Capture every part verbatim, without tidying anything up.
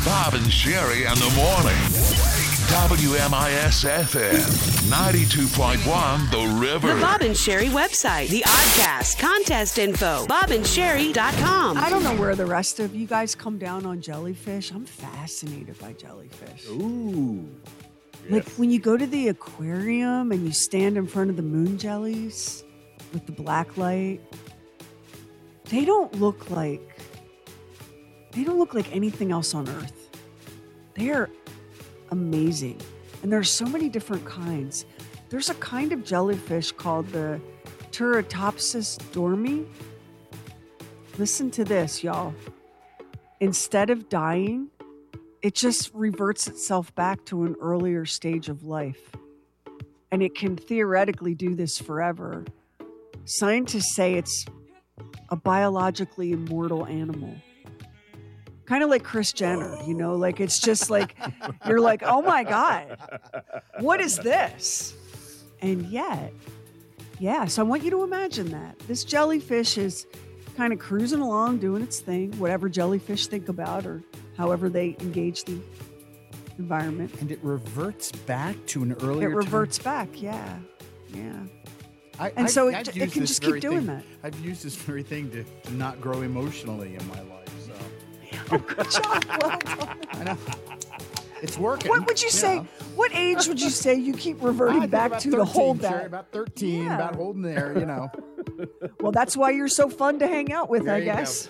Bob and Sherry in the morning. W M I S F M ninety-two point one The River. The Bob and Sherry website, the Oddcast, contest info, bob and sherry dot com. I don't know where the rest of you guys come down on jellyfish. I'm fascinated by jellyfish. Ooh. Like Yes. when you go to the aquarium and you stand in front of the moon jellies with the black light, they don't look like they don't look like anything else on Earth. They're amazing. And there's so many different kinds. There's a kind of jellyfish called the Turritopsis dormi. Listen to this, y'all. Instead of dying, it just reverts itself back to an earlier stage of life. And it can theoretically do this forever. Scientists say it's a biologically immortal animal. Kind of like Kris Jenner, you know, like it's just like, you're like, oh my God, what is this? And yet, yeah, so I want you to imagine that. This jellyfish is kind of cruising along, doing its thing, whatever jellyfish think about or however they engage the environment. And it reverts back to an earlier It reverts time. back, yeah, yeah. I, And I, so it- I've it used can this just keep very doing thing- that. I've used this very thing to, to not grow emotionally in my life. So Oh, good job. Well done. I know. It's working. What would you say? know. What age would you say you keep I reverting think back about to to thirteen, hold Sherry, that? about thirteen, Yeah. about holding there, you know. Well, that's why you're so fun to hang out with, There I you go. guess.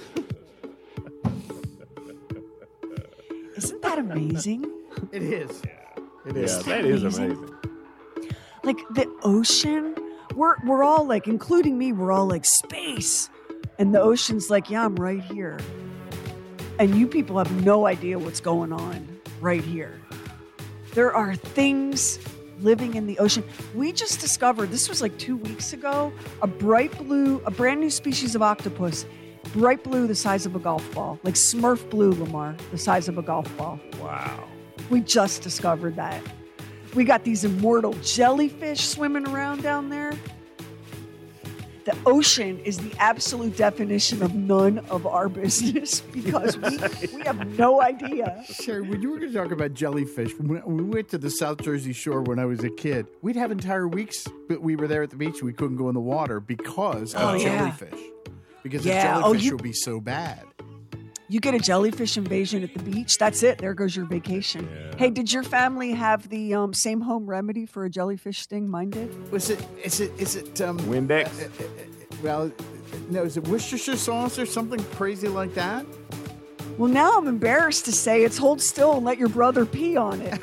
Isn't that amazing? It is. It Yeah, is. that is amazing? amazing. Like the ocean, we're we're all like, including me, we're all like space, and the ocean's like, yeah, I'm right here, and you people have no idea what's going on right here. There are things living in the ocean. We just discovered, this was like two weeks ago, a bright blue, a brand new species of octopus, bright blue the size of a golf ball, like Smurf blue, Lamar, the size of a golf ball. Wow. We just discovered that. We got these immortal jellyfish swimming around down there. The ocean is the absolute definition of none of our business because we, we have no idea. Sherry, when you were going to talk about jellyfish, when we went to the South Jersey shore when I was a kid, we'd have entire weeks that we were there at the beach and we couldn't go in the water because Oh, of yeah. jellyfish. Because Yeah. the Oh, jellyfish you- will be so bad. You get a jellyfish invasion at the beach, that's it. There goes your vacation. Yeah. Hey, did your family have the um, same home remedy for a jellyfish sting? Mine did. Was it, is it, is it, um, Windex? uh, uh, uh, well, no, is it Worcestershire sauce or something crazy like that? Well, now I'm embarrassed to say it's hold still and let your brother pee on it.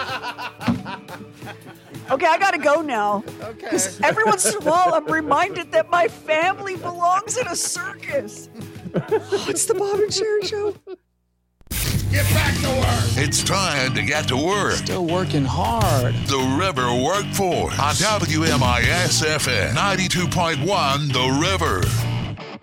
Okay, I gotta go now. Okay. Because every once in a while, I'm reminded that my family belongs in a circus. Oh, it's the Bob and Sherry Show. Get back to work. It's time to get to work. Still working hard. The River Workforce on W M I S F M ninety-two point one The River.